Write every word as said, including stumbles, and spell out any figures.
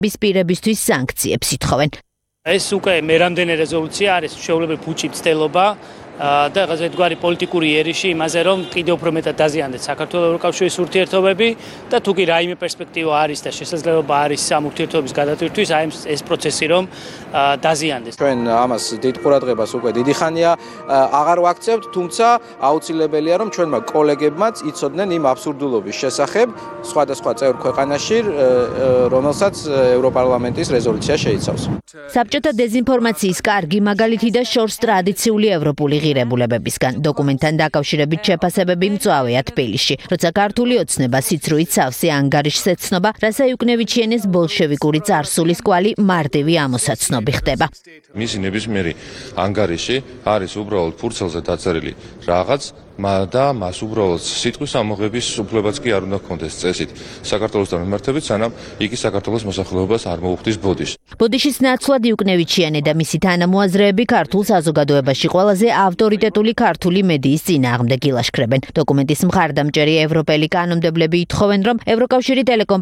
პირებისთვის სანქციებს ითხოვენ. ეს უკვე მერამდენი რეზოლუცია არის შეუძლებელი ფუჭი მცდელობა და ერთგვარი პოლიტიკური ერიში იმაზე, რომ კიდევ უფრო მეტად დაზიანდეს საქართველოს ევროკავშირის ურთიერთობები და თუ კი რაიმე პერსპექტივა არის და შესაძლებლობა არის ამ ურთიერთობების გადატვირთვის, აი ეს პროცესი რომ დაზიანდეს. ჩვენ ამას დიდ ყურადღებას უკვე დიდი ხანია აღარ ვაქცევთ, თუმცა აუცილებელია რომ ჩვენმა კოლეგებმაც იცოდნენ იმ აბსურდულობის შესახებ სხვადასხვა წევრ ქვეყანაში, რომელსაც ევროპარლამენტის რეზოლუცია შეიცავს. საბჭოთა დეზინფორმაციის კარგი მაგალითი და შორს ტრადიციული ევროპული ღირებულებებისგან დოკუმენტთან დაკავშირებით შეფასებები მწვავეა თბილისში. როცა ქართული ოცნება სიცრუით სავსე ანგარიშს ეცნობა, რასაც იუკნევიჩიანეს ბოლშევიკური წარსულის კვალი მარტივი ამოსაცნობი ხდება. მისი ნებისმიერი ანგარიში არის უბრალოდ ფურცელზე დაწერილი რაღაც და მას უბრალოდ სიტყვის ამოღების უფლებაც კი არ უნდა ჰქონდეს წესით საქართველოსთან მიმართებით, სანამ იგი საქართველოს მოსახლეობას არ მოუხდის ბოდიშს. ბოდიშის ნაცვლად იუკნევიჩიანე და მისი თანამოაზრეები ქართულ საზოგადოებაში ყველაზე ავტორიტეტული ქართული მედიის წინააღმდეგ ილაშქრებენ. დოკუმენტის მხარდამჭერი ევროპელი კანონმდებლები ითხოვენ, რომ ევროკავშირი ტელეკომ